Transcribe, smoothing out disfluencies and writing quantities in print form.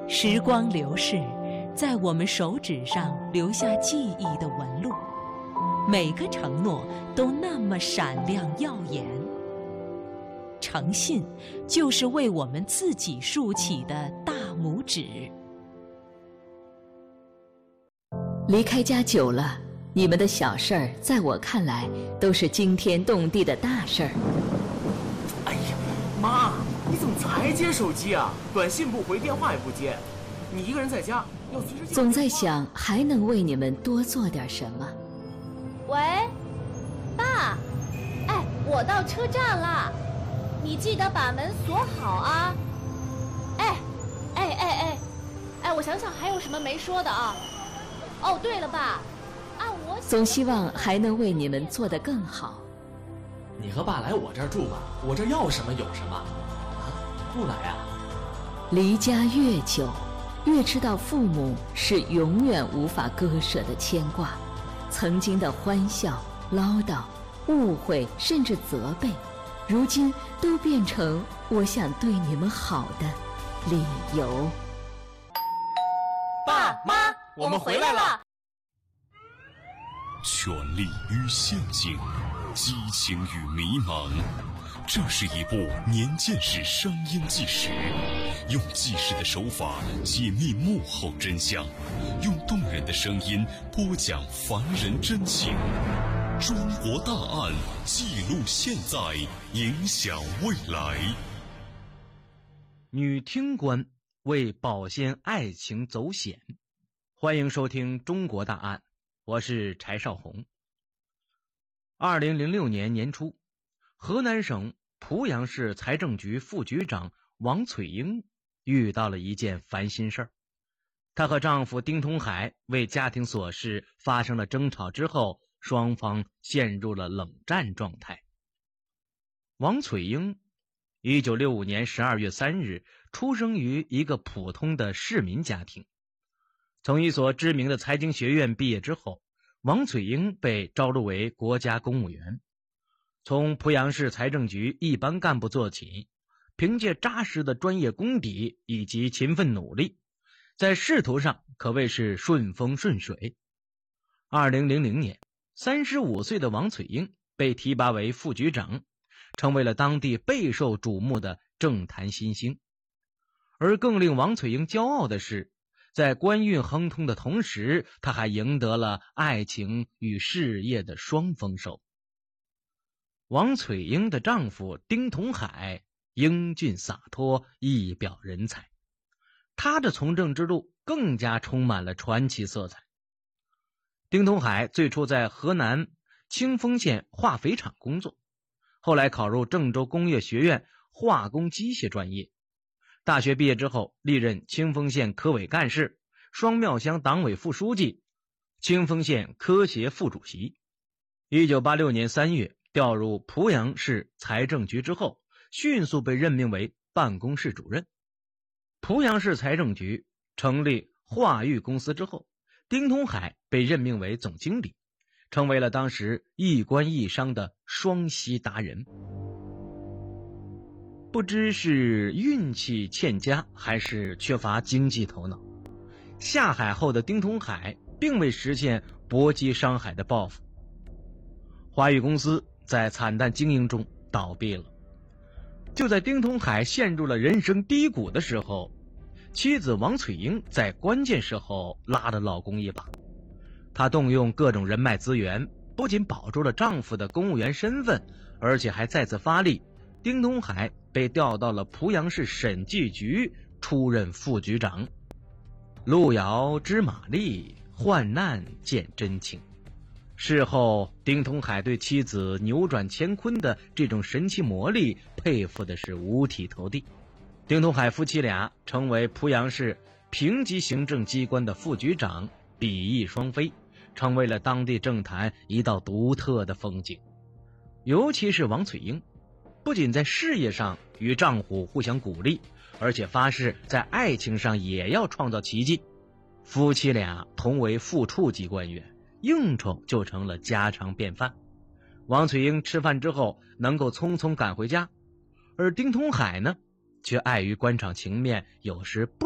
时光流逝，在我们手指上留下记忆的纹路，每个承诺都那么闪亮耀眼。诚信就是为我们自己竖起的大拇指。 离开家久了，你们的小事儿在我看来都是惊天动地的大事儿。 哎呀，妈，你怎么才接手机啊？短信不回，电话也不接，你一个人在家要随时。 总在想还能为你们多做点什么。 喂，爸，哎，我到车站了，你记得把门锁好啊。哎，我想想还有什么没说的啊？哦，对了，爸，按我总希望还能为你们做得更好。 你和爸来我这儿住吧，我这要什么有什么。啊，不来啊？ 离家越久，越知道父母是永远无法割舍的牵挂。曾经的欢笑、唠叨、误会，甚至责备，如今都变成我想对你们好的理由。 爸妈，我们回来了。 权力与陷阱，激情与迷茫，这是一部年鉴式声音纪实，用纪实的手法解密幕后真相，用动人的声音播讲凡人真情。中国大案，记录现在，影响未来。 女听官为保鲜爱情走险。欢迎收听中国大案，我是柴少红。2006年年初，河南省濮阳市财政局副局长王翠英遇到了一件烦心事儿。她和丈夫丁同海为家庭琐事发生了争吵之后，双方陷入了冷战状态。王翠英1965年12月3日出生于一个普通的市民家庭。从一所知名的财经学院毕业之后，王翠英被招录为国家公务员。从濮阳市财政局一般干部做起，凭借扎实的专业功底以及勤奋努力，在仕途上可谓是顺风顺水。2000年，35岁的王翠英被提拔为副局长，成为了当地备受瞩目的政坛新星。而更令王翠英骄傲的是，在官运亨通的同时，她还赢得了爱情与事业的双丰收。王翠英的丈夫丁同海英俊洒脱，一表人才，他的从政之路更加充满了传奇色彩。丁同海最初在河南清丰县化肥厂工作，后来考入郑州工业学院化工机械专业。大学毕业之后，历任清丰县科委干事、双庙乡党委副书记、清丰县科协副主席。1986年3月调入濮阳市财政局之后，迅速被任命为办公室主任。濮阳市财政局成立化育公司之后，丁同海被任命为总经理，成为了当时一官一商的双栖达人。不知是运气欠佳还是缺乏经济头脑，下海后的丁同海并未实现搏击商海的抱负。华育公司在惨淡经营中倒闭了。就在丁同海陷入了人生低谷的时候，妻子王翠英在关键时候拉了老公一把。她动用各种人脉资源，不仅保住了丈夫的公务员身份，而且还再次发力，丁同海被调到了濮阳市审计局出任副局长。路遥知马力，患难见真情。事后，丁同海对妻子扭转乾坤的这种神奇魔力佩服的是五体投地。丁同海夫妻俩成为濮阳市平级行政机关的副局长，比翼双飞，成为了当地政坛一道独特的风景。尤其是王翠英，不仅在事业上与丈夫互相鼓励，而且发誓在爱情上也要创造奇迹。夫妻俩同为副处级官员，应酬就成了家常便饭。王翠英吃饭之后能够匆匆赶回家，而丁同海呢，却碍于官场情面，有时不